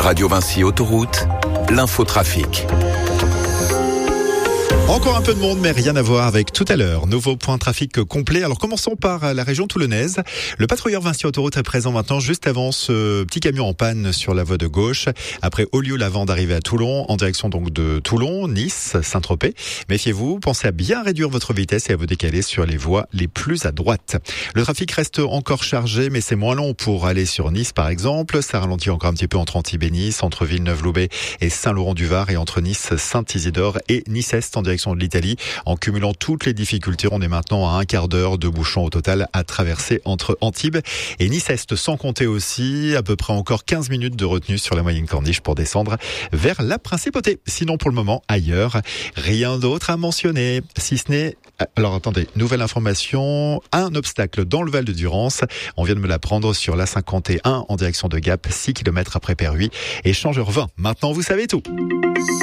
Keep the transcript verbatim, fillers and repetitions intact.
Radio Vinci Autoroute, l'infotrafic. Encore un peu de monde, mais rien à voir avec tout à l'heure. Nouveau point de trafic complet. Alors commençons par la région toulonnaise. Le patrouilleur Vinci Autoroute est présent maintenant, juste avant ce petit camion en panne sur la voie de gauche. Après Ollioules avant d'arriver à Toulon, en direction donc de Toulon, Nice, Saint-Tropez. Méfiez-vous, pensez à bien réduire votre vitesse et à vous décaler sur les voies les plus à droite. Le trafic reste encore chargé, mais c'est moins long pour aller sur Nice par exemple. Ça ralentit encore un petit peu entre Antibes et Nice, entre Villeneuve-Loubet et Saint-Laurent-du-Var et entre Nice, Saint-Isidore et Nice-Est en direction de l'Italie. En cumulant toutes les difficultés, on est maintenant à un quart d'heure de bouchons au total à traverser entre Antibes et Nice-Est, sans compter aussi à peu près encore quinze minutes de retenue sur la moyenne corniche pour descendre vers la Principauté. Sinon, pour le moment, ailleurs, rien d'autre à mentionner, si ce n'est... Alors attendez, nouvelle information, un obstacle dans le Val de Durance. On vient de me l'apprendre sur l'A cinquante et un en direction de Gap, six kilomètres après Perhuis, échangeur vingt. Maintenant, vous savez tout.